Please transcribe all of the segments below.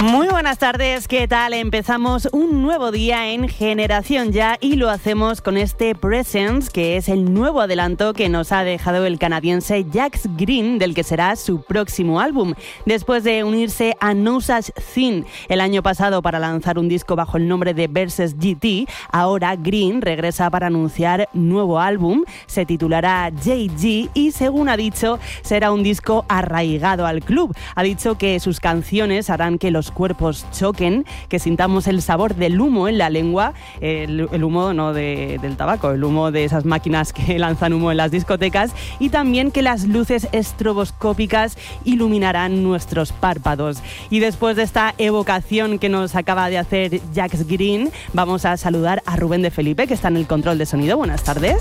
Muy buenas tardes, ¿qué tal? Empezamos un nuevo día en Generación Ya y lo hacemos con este Presence, que es el nuevo adelanto que nos ha dejado el canadiense Jax Green, del que será su próximo álbum. Después de unirse a No Such Thing el año pasado para lanzar un disco bajo el nombre de Versus GT, ahora Green regresa para anunciar nuevo álbum, se titulará JG y, según ha dicho, será un disco arraigado al club. Ha dicho que sus canciones harán que los cuerpos choquen, que sintamos el sabor del humo en la lengua, el humo no del tabaco, el humo de esas máquinas que lanzan humo en las discotecas, y también que las luces estroboscópicas iluminarán nuestros párpados. Y después de esta evocación que nos acaba de hacer Jax Green, vamos a saludar a Rubén de Felipe, que está en el control de sonido. Buenas tardes.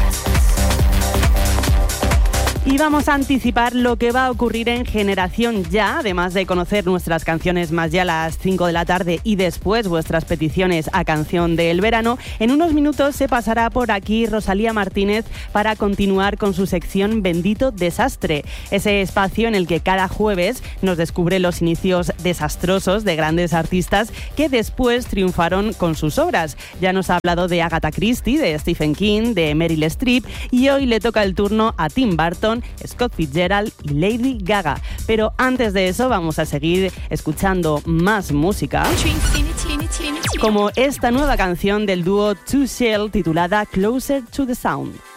Y vamos a anticipar lo que va a ocurrir en Generación Ya, además de conocer nuestras canciones más ya a las 5 de la tarde y después vuestras peticiones a Canción del Verano. En unos minutos se pasará por aquí Rosalía Martínez para continuar con su sección Bendito Desastre, ese espacio en el que cada jueves nos descubre los inicios desastrosos de grandes artistas que después triunfaron con sus obras. Ya nos ha hablado de Agatha Christie, de Stephen King, de Meryl Streep, y hoy le toca el turno a Tim Burton, Scott Fitzgerald y Lady Gaga. Pero antes de eso vamos a seguir escuchando más música, como esta nueva canción del dúo Two Shell titulada Closer to the Sound.